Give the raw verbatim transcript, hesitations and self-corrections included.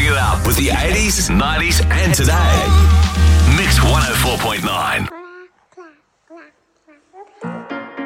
Warming it up with the eighties, nineties, and today. Mix one oh four point nine.